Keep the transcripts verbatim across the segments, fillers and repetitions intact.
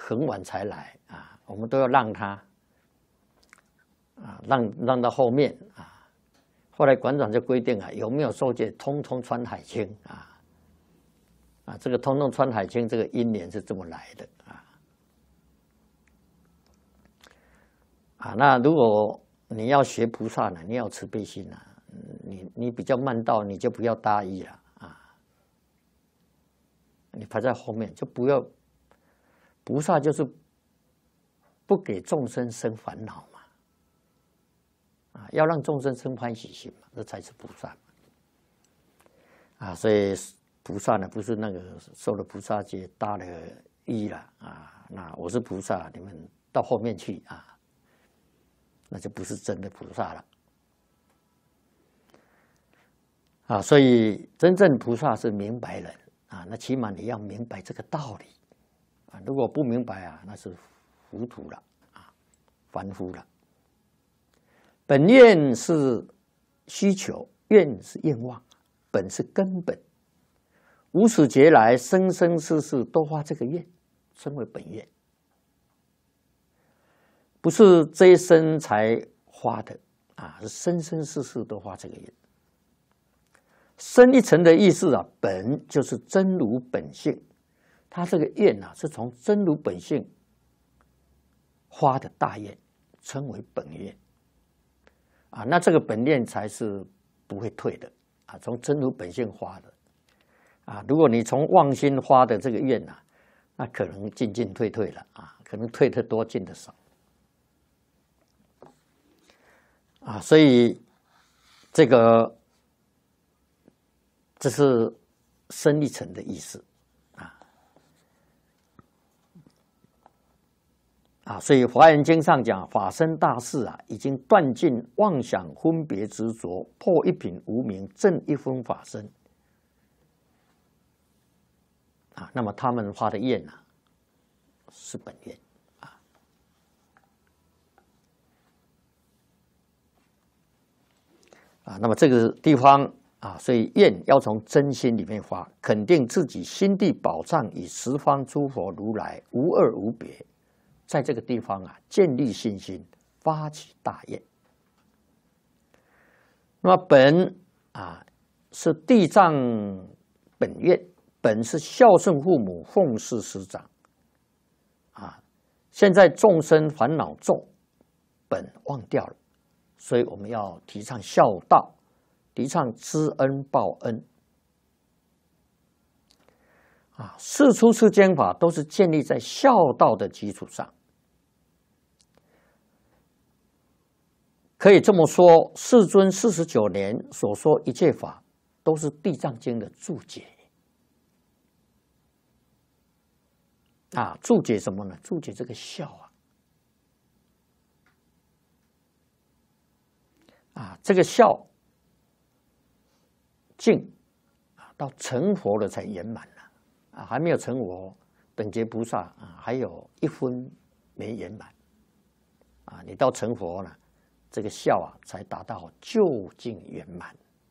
很晚才来啊，我们都要让他啊，让让到后面啊。后来馆长就规定啊，有没有受戒，通通穿海青啊啊，这个通通穿海青，这个因缘是这么来的啊啊。那如果你要学菩萨呢，你要慈悲心啊，你你比较慢到，你就不要大意了啊，你排在后面就不要。菩萨就是不给众生生烦恼嘛，啊，要让众生生欢喜心嘛，这才是菩萨嘛。啊，所以菩萨呢，不是那个受了菩萨戒大了一了啊，那我是菩萨，你们到后面去啊，那就不是真的菩萨了。啊，所以真正菩萨是明白人啊，那起码你要明白这个道理。啊，如果不明白啊，那是糊涂了啊，凡夫了。本愿是需求，愿是愿望，本是根本。无始劫来，生生世世都发这个愿，称为本愿。不是这一生才发的啊，是生生世世都发这个愿。深一层的意思啊，本就是真如本性。他这个愿啊，是从真如本性发的大愿，称为本愿啊。那这个本愿才是不会退的啊，从真如本性发的啊。如果你从妄心发的这个愿啊，那可能进进退退了啊，可能退得多，进得少啊。所以这个这是深一层的意思。啊，所以《华严经》上讲，法身大士啊，已经断尽妄想分别执着，破一品无明，证一分法身。啊，那么他们发的愿啊，是本愿啊。啊，那么这个地方啊，所以愿要从真心里面发，肯定自己心地宝藏与十方诸佛如来无二无别。在这个地方啊，建立信心，发起大愿。那么本啊是地藏本愿，本是孝顺父母，奉事师长。啊，现在众生烦恼重，本忘掉了，所以我们要提倡孝道，提倡知恩报恩。啊，世出世间法都是建立在孝道的基础上。可以这么说，世尊四十九年所说一切法，都是《地藏经》的注解。啊，注解什么呢？注解这个孝啊。啊，这个孝敬啊，到成佛了才圆满了啊，还没有成佛，等觉菩萨啊，还有一分没圆满啊，你到成佛了。这个孝啊，才达到究竟圆满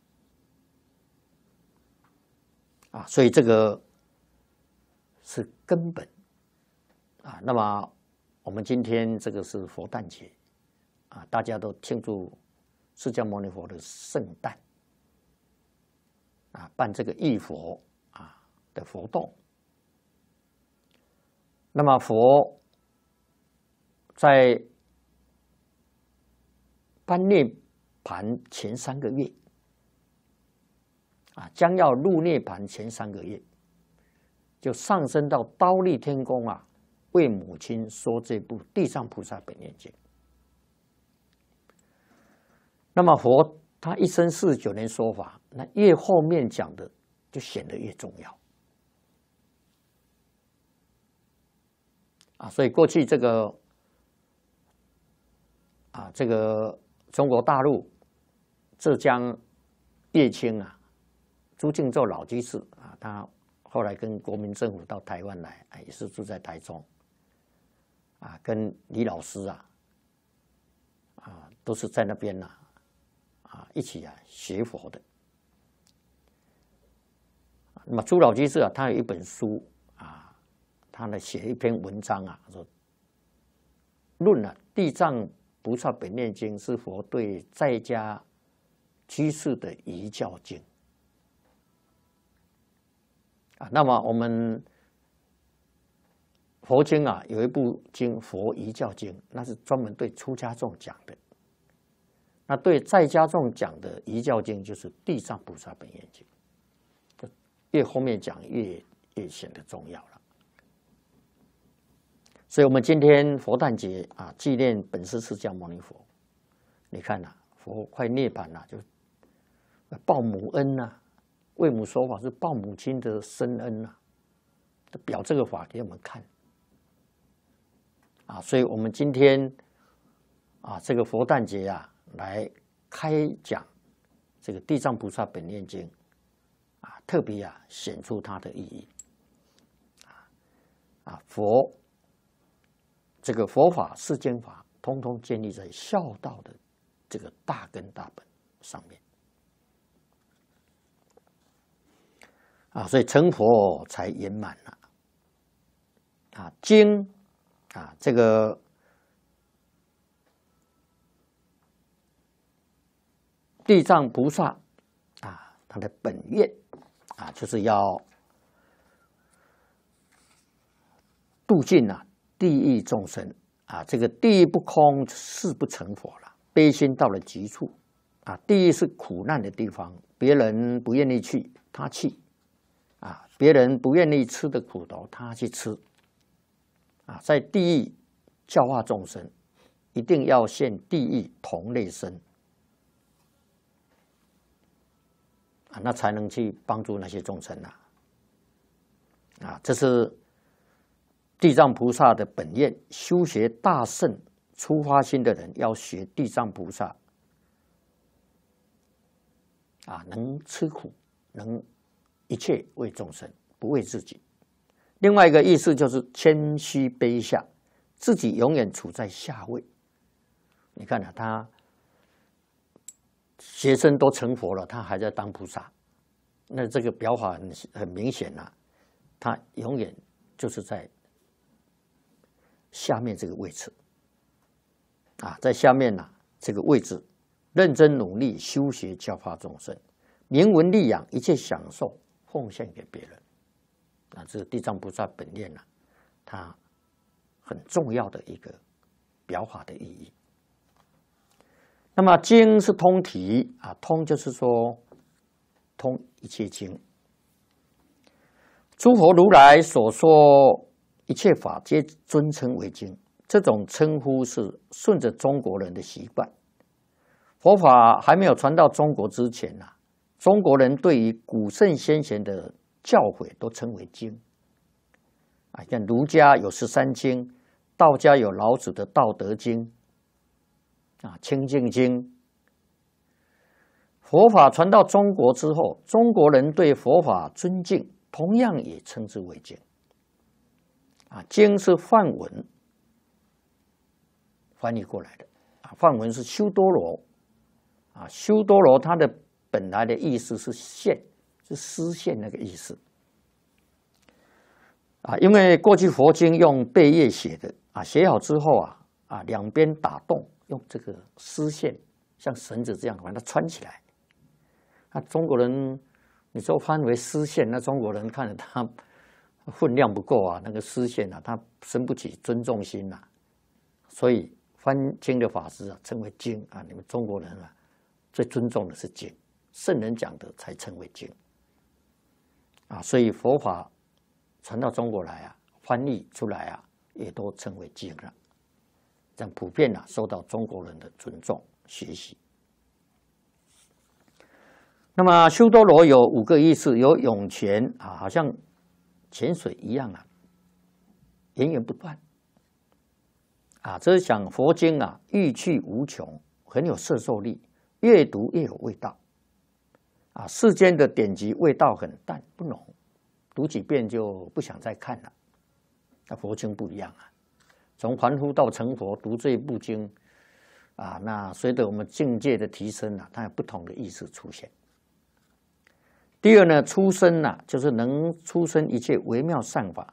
啊，所以这个是根本啊。那么我们今天这个是佛诞节啊，大家都庆祝释迦牟尼佛的圣诞啊，办这个忆佛啊的活动。那么佛在般涅盘前三个月，啊，将要入涅盘前三个月，就上升到忉利天宫啊，为母亲说这部《地藏菩萨本愿经》。那么佛他一生四十九年说法，那越后面讲的就显得越重要啊。所以过去这个啊，这个。中国大陆浙江乐清啊，朱敬宙老居士啊，他后来跟国民政府到台湾来，啊，也是住在台中啊，跟李老师啊，啊，都是在那边呐，啊，一起啊学佛的。那么朱老居士啊，他有一本书啊， 他呢写一篇文章啊，说论了、啊《地藏菩萨本愿经》是佛对在家居士的遗教经啊。那么我们佛经啊有一部经《佛遗教经》，那是专门对出家众讲的。那对在家众讲的遗教经就是《地藏菩萨本愿经》，越后面讲越越显得重要了。所以，我们今天佛诞节啊，纪念本师释迦牟尼佛。你看呐、啊，佛快涅槃了，就报母恩呐、啊，为母说法是报母亲的深恩呐、啊，表这个法给我们看。啊，所以我们今天啊，这个佛诞节啊，来开讲这个《地藏菩萨本愿经》啊，特别啊显出它的意义。啊啊，佛。这个佛法世间法，通通建立在孝道的这个大根大本上面啊，所以成佛才圆满了啊。经啊，这个地藏菩萨啊，他的本愿啊，就是要度尽啊。地狱众生啊，这个地狱不空，誓不成佛了。悲心到了极处啊，地狱是苦难的地方，别人不愿意去，他去啊；别人不愿意吃的苦头，他去吃啊。在地狱教化众生，一定要现地狱同类身啊，那才能去帮助那些众生啊。啊，这是地藏菩萨的本愿，修学大乘出发心的人要学地藏菩萨啊，能吃苦，能一切为众生，不为自己。另外一个意思就是谦虚卑下，自己永远处在下位。你看啊，他学生都成佛了，他还在当菩萨，那这个表法很很明显啊，他永远就是在下面这个位置啊，在下面呢、啊、这个位置，认真努力修学教化众生，名闻利养，一切享受奉献给别人啊，这是地藏菩萨本愿啊，它很重要的一个表法的意义。那么经是通体啊，通就是说通一切经，诸佛如来所说一切法皆尊称为经，这种称呼是顺着中国人的习惯。佛法还没有传到中国之前啊，中国人对于古圣先贤的教诲都称为经啊，像儒家有十三经，道家有老子的《道德经》啊，《清净经》。佛法传到中国之后，中国人对佛法尊敬，同样也称之为经。啊，经是梵文翻译过来的啊，梵文是修多罗啊，修多罗它的本来的意思是线，是丝线那个意思啊。因为过去佛经用贝叶写的啊，写好之后啊啊，两边打洞，用这个丝线像绳子这样把它穿起来。那中国人你说翻为丝线，那中国人看着它分量不够啊，那个丝线啊，他生不起尊重心呐、啊，所以翻经的法师啊，称为经啊。你们中国人啊，最尊重的是经，圣人讲的才称为经啊。所以佛法传到中国来啊，翻译出来啊，也都称为经了，这样普遍啊受到中国人的尊重学习。那么修多罗有五个意思，有涌泉啊，好像泉水一样啊，源源不断啊。这是讲佛经啊，欲趣无穷，很有摄受力，越读越有味道啊。世间的典籍味道很淡不浓，读几遍就不想再看了。那佛经不一样啊，从凡夫到成佛，读这一部经啊，那随着我们境界的提升啊，它有不同的意思出现。第二呢，出生呐、啊，就是能出生一切微妙善法，